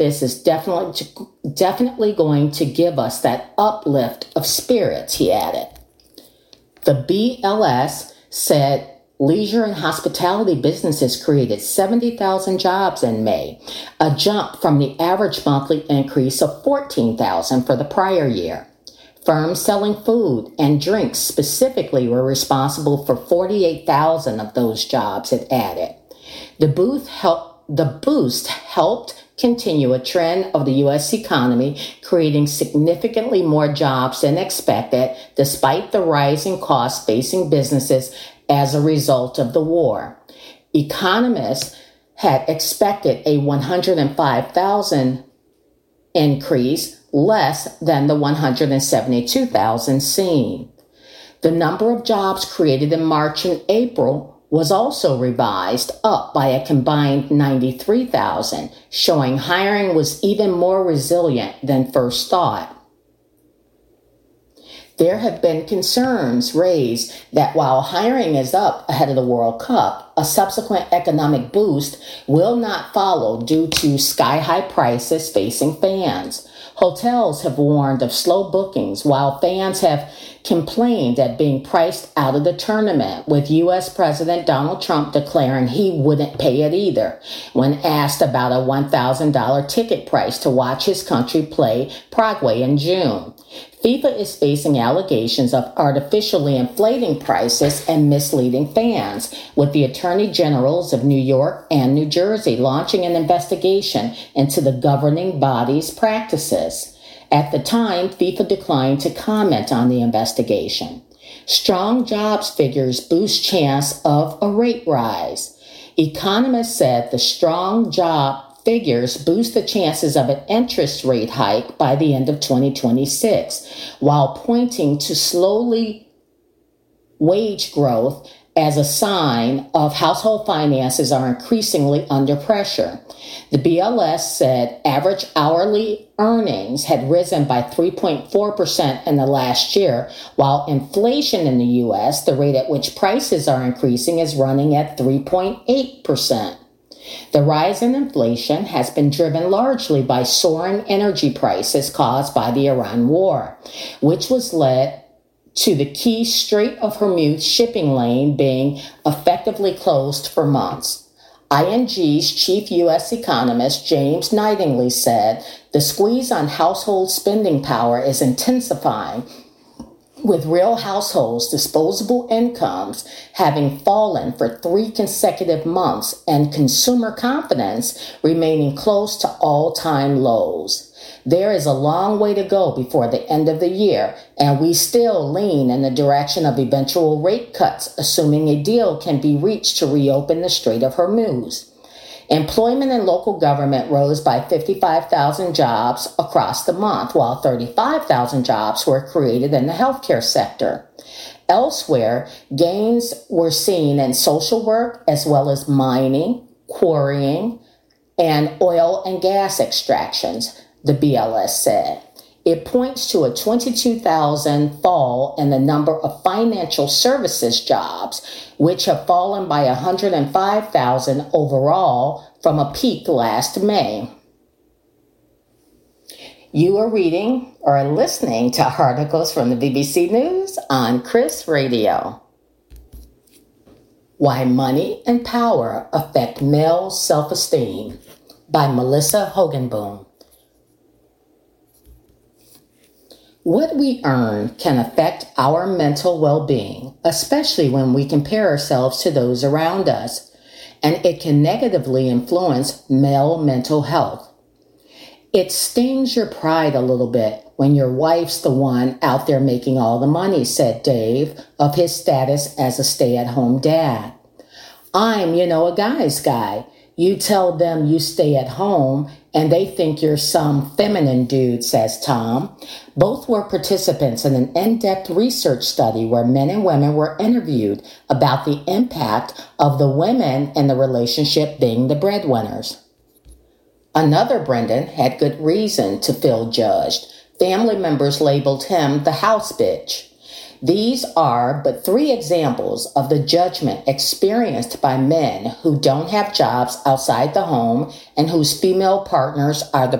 This is definitely going to give us that uplift of spirits, he added. The BLS said leisure and hospitality businesses created 70,000 jobs in May, a jump from the average monthly increase of 14,000 for the prior year. Firms selling food and drinks specifically were responsible for 48,000 of those jobs, it added. The boost helped continue a trend of the U.S. economy, creating significantly more jobs than expected, despite the rising costs facing businesses as a result of the war. Economists had expected a 105,000 increase, less than the 172,000 seen. The number of jobs created in March and April was also revised up by a combined 93,000, showing hiring was even more resilient than first thought. There have been concerns raised that while hiring is up ahead of the World Cup, a subsequent economic boost will not follow due to sky-high prices facing fans. Hotels have warned of slow bookings, while fans have complained at being priced out of the tournament, with U.S. President Donald Trump declaring he wouldn't pay it either when asked about a $1,000 ticket price to watch his country play Paraguay in June. FIFA is facing allegations of artificially inflating prices and misleading fans, with the Attorney Generals of New York and New Jersey launching an investigation into the governing body's practices. At the time, FIFA declined to comment on the investigation. Strong jobs figures boost chance of a rate rise. Economists said the strong job figures boost the chances of an interest rate hike by the end of 2026, while pointing to slowly wage growth as a sign of household finances are increasingly under pressure. The BLS said average hourly earnings had risen by 3.4% in the last year, while inflation in the U.S., the rate at which prices are increasing, is running at 3.8%. The rise in inflation has been driven largely by soaring energy prices caused by the Iran war, which was led to the key Strait of Hormuz shipping lane being effectively closed for months. ING's chief U.S. economist James Nightingale said the squeeze on household spending power is intensifying, with real households' disposable incomes having fallen for 3 consecutive months and consumer confidence remaining close to all-time lows. There is a long way to go before the end of the year, and we still lean in the direction of eventual rate cuts, assuming a deal can be reached to reopen the Strait of Hormuz. Employment in local government rose by 55,000 jobs across the month, while 35,000 jobs were created in the healthcare sector. Elsewhere, gains were seen in social work as well as mining, quarrying, and oil and gas extractions, the BLS said. It points to a 22,000 fall in the number of financial services jobs, which have fallen by 105,000 overall from a peak last May. You are reading or listening to articles from the BBC News on Chris Radio. Why Money and Power Affect Male Self-Esteem by Melissa Hogenboom. What we earn can affect our mental well-being, especially when we compare ourselves to those around us, and it can negatively influence male mental health. It stings your pride a little bit when your wife's the one out there making all the money, said Dave, of his status as a stay-at-home dad. I'm, a guy's guy. You tell them you stay at home and they think you're some feminine dude, says Tom. Both were participants in an in-depth research study where men and women were interviewed about the impact of the women in the relationship being the breadwinners. Another Brendan had good reason to feel judged. Family members labeled him the house bitch. These are but three examples of the judgment experienced by men who don't have jobs outside the home and whose female partners are the